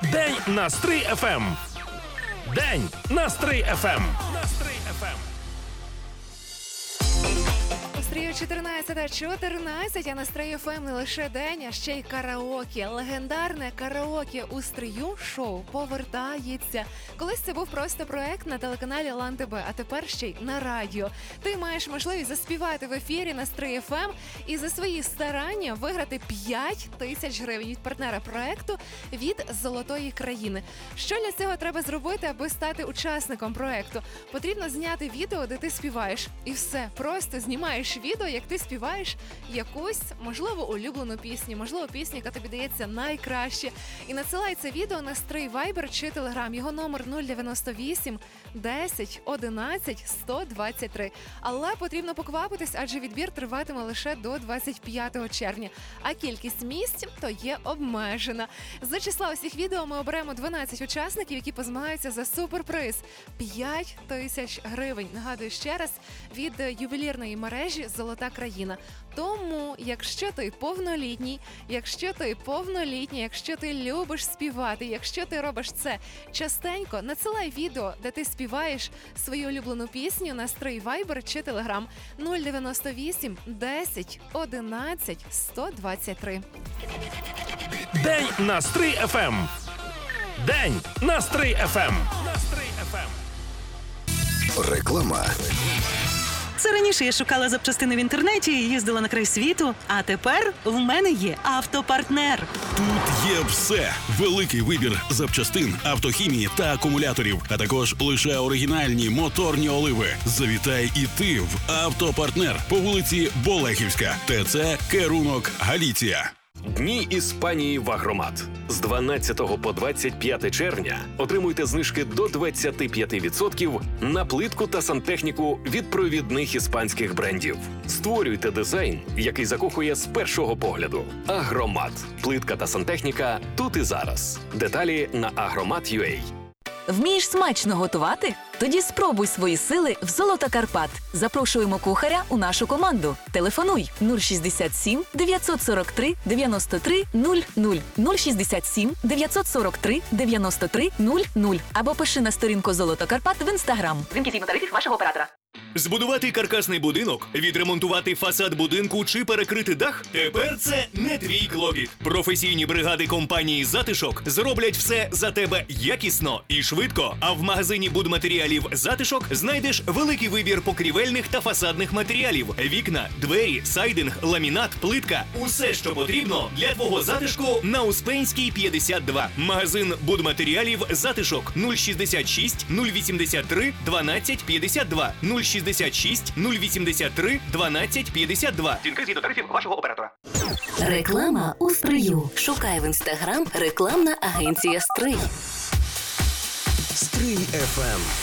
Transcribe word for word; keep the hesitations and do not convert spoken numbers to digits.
День на Стрий еф ем. День на Стрий еф ем. На Стрий еф ем. Стрію чотирнадцята чотирнадцять, а на Стрий еф ем не лише день, а ще й караоке. Легендарне караоке у Стрию шоу повертається. Колись це був просто проект на телеканалі Лан ТВ, а тепер ще й на радіо. Ти маєш можливість заспівати в ефірі на Стрий еф ем і за свої старання виграти п'ять тисяч гривень від партнера проекту від Золотої країни. Що для цього треба зробити, аби стати учасником проекту? Потрібно зняти відео, де ти співаєш. І все, просто знімаєш відео, як ти співаєш якусь, можливо, улюблену пісню, можливо, пісню, яка тобі дається найкраще. І надсилай це відео на Стрий Вайбер чи Телеграм. Його номер нуль дев'яносто вісім десять одинадцять сто двадцять три. Але потрібно поквапитись, адже відбір триватиме лише до двадцять п'ятого червня. А кількість місць то є обмежена. З числа усіх відео ми оберемо дванадцять учасників, які позмагаються за суперприз – п'ять тисяч гривень. Нагадую ще раз, від ювелірної мережі «Золота країна». Тому, якщо ти повнолітній, якщо ти повнолітній, якщо ти любиш співати, якщо ти робиш це частенько, надсилай відео, де ти співаєш свою улюблену пісню на Стрий Вайбер чи Телеграм нуль дев'яносто вісім десять одинадцять сто двадцять три. День на Стрий еф ем. День на Стрий еф ем. На Стрий еф ем. Реклама. Це раніше я шукала запчастини в інтернеті і їздила на край світу, а тепер в мене є автопартнер. Тут є все. Великий вибір запчастин, автохімії та акумуляторів, а також лише оригінальні моторні оливи. Завітай і ти в автопартнер по вулиці Болехівська, ТЦ Керунок, Галіція. Дні Іспанії в Агромат. З дванадцятого по двадцять п'яте червня отримуйте знижки до двадцять п'ять відсотків на плитку та сантехніку від провідних іспанських брендів. Створюйте дизайн, який закохує з першого погляду. Агромат. Плитка та сантехніка тут і зараз. Деталі на агромат крапка ю а. Вмієш смачно готувати? Тоді спробуй свої сили в «Золота Карпат». Запрошуємо кухаря у нашу команду. Телефонуй нуль шістдесят сім дев'ятсот сорок три дев'яносто три нуль нуль нуль шістдесят сім дев'ятсот сорок три дев'яносто три нуль нуль або пиши на сторінку «Золота Карпат» в Інстаграм. Вимкніть на тарифів вашого оператора. Збудувати каркасний будинок, відремонтувати фасад будинку чи перекрити дах? Тепер це не твій клопіт. Професійні бригади компанії «Затишок» зроблять все за тебе якісно і швидко. А в магазині будматеріалів «Затишок» знайдеш великий вибір покрівельних та фасадних матеріалів. Вікна, двері, сайдинг, ламінат, плитка. Усе, що потрібно для твого затишку на Успенській п'ятдесят два. Магазин будматеріалів «Затишок» нуль шістдесят шість нуль вісімдесят три дванадцять п'ятдесят два нуль шістдесят шість нуль вісімдесят три дванадцять п'ятдесят два. Дзвінки згідно тарифів вашого оператора. Реклама у Стрию. Шукай в Інстаграм рекламна агенція «Стрий». Стрий еф ем.